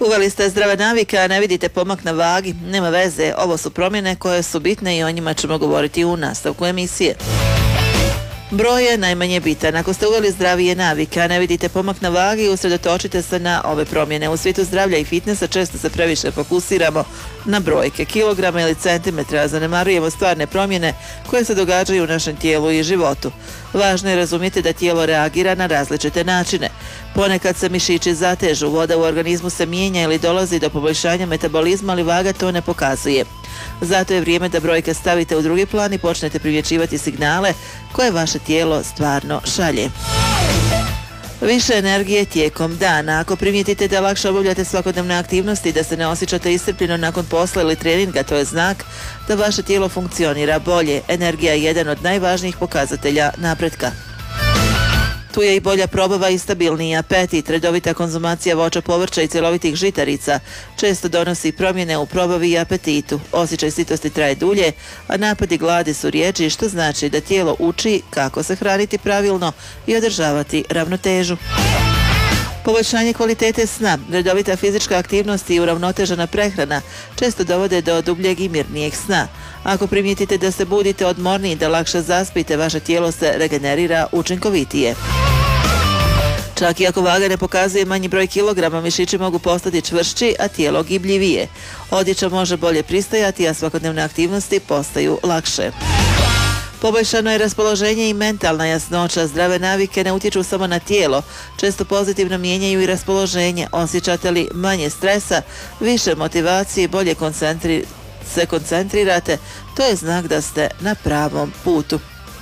Uveli ste zdrave navike, a ne vidite pomak na vagi? Nema veze, ovo su promjene koje su bitne i o njima ćemo govoriti u nastavku emisije. Broj je najmanje bitan. Ako ste uveli zdravije navike, a ne vidite pomak na vagi, usredotočite se na ove promjene. U svijetu zdravlja i fitnesa često se previše fokusiramo na brojke, kilograma ili centimetra, a zanemarujemo stvarne promjene koje se događaju u našem tijelu i životu. Važno je razumjeti da tijelo reagira na različite načine. Ponekad se mišići zatežu, voda u organizmu se mijenja ili dolazi do poboljšanja metabolizma, ali vaga to ne pokazuje. Zato je vrijeme da brojke stavite u drugi plan i počnete primjećivati signale koje vaše tijelo stvarno šalje. Više energije tijekom dana. Ako primijetite da lakše obavljate svakodnevne aktivnosti i da se ne osjećate iscrpljeno nakon posla ili treninga, to je znak da vaše tijelo funkcionira bolje. Energija je jedan od najvažnijih pokazatelja napretka. Tu je i bolja probava i stabilniji apetit. Redovita konzumacija voća, povrća i cjelovitih žitarica često donosi promjene u probavi i apetitu. Osjećaj sitosti traje dulje, a napadi gladi su rjeđi, što znači da tijelo uči kako se hraniti pravilno i održavati ravnotežu. Poboljšanje kvalitete sna, redovita fizička aktivnost i uravnotežena prehrana često dovode do dubljeg i mirnijeg sna. Ako primijetite da se budite odmorniji i da lakše zaspite, vaše tijelo se regenerira učinkovitije. Čak i ako vaga ne pokazuje manji broj kilograma, mišići mogu postati čvršći, a tijelo gibljivije. Odjeća može bolje pristajati, a svakodnevne aktivnosti postaju lakše. Poboljšano je raspoloženje i mentalna jasnoća. Zdrave navike ne utječu samo na tijelo, često pozitivno mijenjaju i raspoloženje. Osjećate li manje stresa, više motivacije i bolje se koncentrirate, to je znak da ste na pravom putu.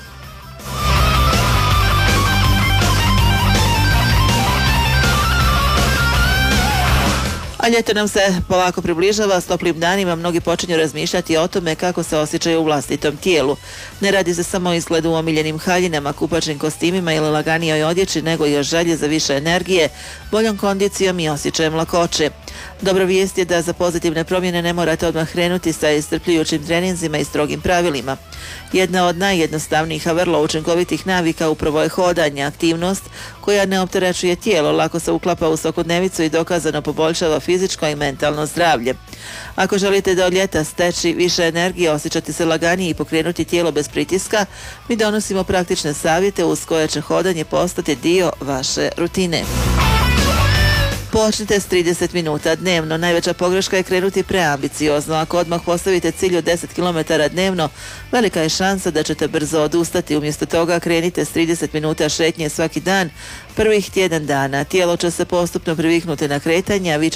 A ljeto nam se polako približava, s toplim danima mnogi počinju razmišljati o tome kako se osjećaju u vlastitom tijelu. Ne radi se samo o izgledu u omiljenim haljinama, kupačnim kostimima ili laganijoj odjeći, nego i o želji za više energije, boljom kondicijom i osjećajem lakoće. Dobra vijest je da za pozitivne promjene ne morate odmah krenuti sa iscrpljujućim treninzima i strogim pravilima. Jedna od najjednostavnijih, a vrlo učinkovitih navika upravo je hodanje, aktivnost koja ne opterećuje tijelo, lako se uklapa u svakodnevicu i dokazano poboljšava fizičko i mentalno zdravlje. Ako želite da od ljeta steći više energije, osjećati se laganije i pokrenuti tijelo bez pritiska, mi donosimo praktične savjete uz koje će hodanje postati dio vaše rutine. Počnite s 30 minuta dnevno. Najveća pogreška je krenuti preambiciozno. Ako odmah postavite cilj od 10 km dnevno, velika je šansa da ćete brzo odustati. Umjesto toga krenite s 30 minuta šetnje svaki dan prvih tjedan dana. Tijelo će se postupno priviknuti na kretanje, a vi